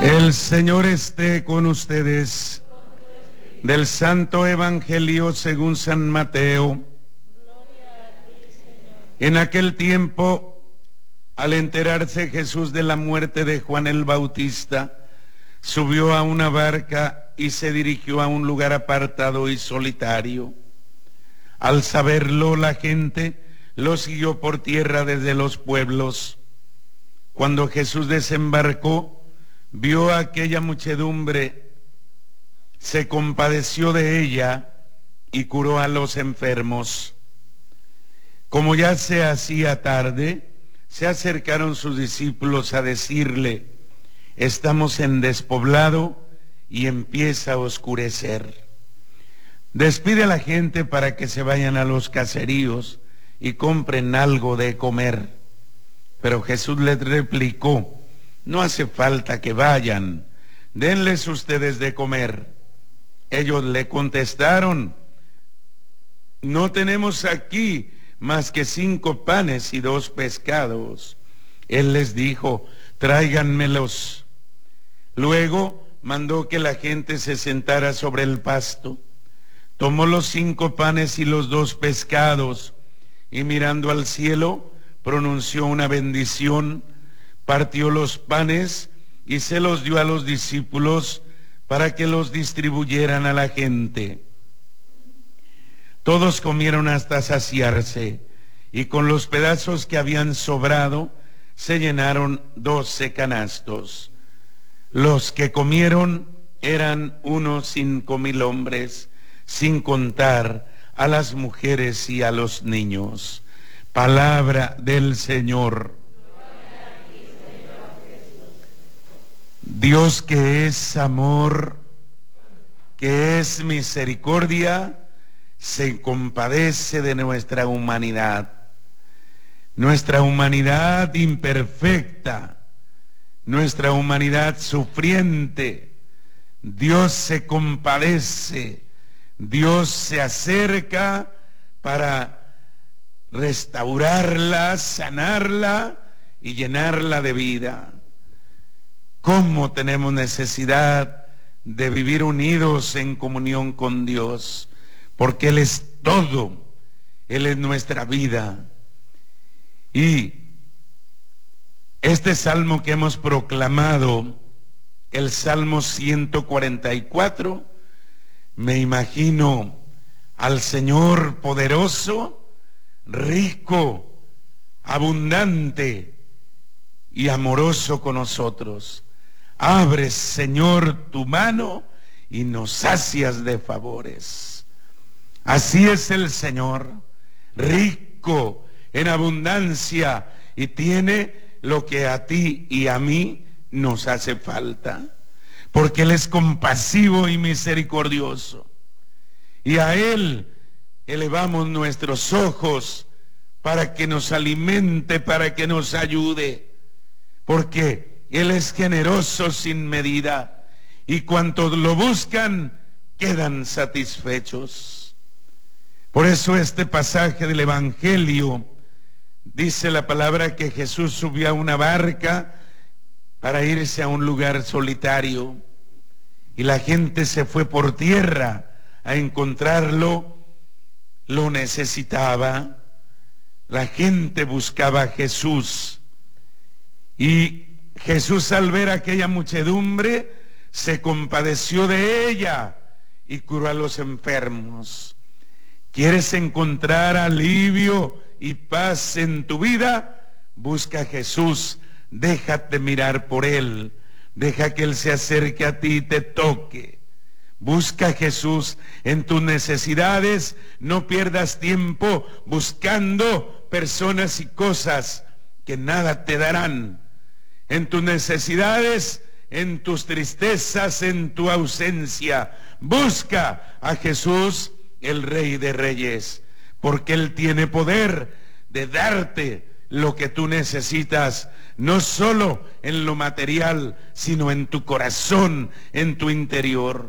El Señor esté con ustedes. Del Santo Evangelio según San Mateo. En aquel tiempo, al enterarse Jesús de la muerte de Juan el Bautista, subió a una barca y se dirigió a un lugar apartado y solitario. Al saberlo, la gente lo siguió por tierra desde los pueblos. Cuando Jesús desembarcó, vio a aquella muchedumbre, se compadeció de ella y curó a los enfermos. Como ya se hacía tarde, se acercaron sus discípulos a decirle: estamos en despoblado y empieza a oscurecer. Despide a la gente para que se vayan a los caseríos y compren algo de comer. Pero Jesús les replicó: no hace falta que vayan, denles ustedes de comer. Ellos le contestaron: no tenemos aquí más que 5 panes y 2 pescados. Él les dijo: tráiganmelos. Luego mandó que la gente se sentara sobre el pasto. Tomó los 5 panes y los 2 pescados, y mirando al cielo, pronunció una bendición, partió los panes y se los dio a los discípulos para que los distribuyeran a la gente. Todos comieron hasta saciarse, y con los pedazos que habían sobrado se llenaron 12 canastos. Los que comieron eran unos 5,000 hombres, sin contar a las mujeres y a los niños. Palabra del Señor. Dios, que es amor, que es misericordia, se compadece de nuestra humanidad imperfecta, nuestra humanidad sufriente. Dios se compadece, Dios se acerca para restaurarla, sanarla y llenarla de vida. ¿Cómo tenemos necesidad de vivir unidos en comunión con Dios? Porque Él es todo, Él es nuestra vida. Y este salmo que hemos proclamado, el Salmo 144, me imagino al Señor poderoso, rico, abundante y amoroso con nosotros. Abres, Señor, tu mano y nos sacias de favores. Así es el Señor, rico en abundancia, y tiene lo que a ti y a mí nos hace falta, porque Él es compasivo y misericordioso, y a Él elevamos nuestros ojos para que nos alimente, para que nos ayude, porque Él es generoso sin medida, y cuantos lo buscan quedan satisfechos. Por eso este pasaje del Evangelio dice la palabra que Jesús subió a una barca para irse a un lugar solitario, y la gente se fue por tierra a encontrarlo. Lo necesitaba, la gente buscaba a Jesús, y Jesús, al ver aquella muchedumbre, se compadeció de ella y curó a los enfermos. ¿Quieres encontrar alivio y paz en tu vida? Busca a Jesús, déjate mirar por Él, deja que Él se acerque a ti y te toque. Busca a Jesús en tus necesidades, no pierdas tiempo buscando personas y cosas que nada te darán. En tus necesidades, en tus tristezas, en tu ausencia, busca a Jesús, el Rey de Reyes, porque Él tiene poder de darte lo que tú necesitas, no solo en lo material, sino en tu corazón, en tu interior.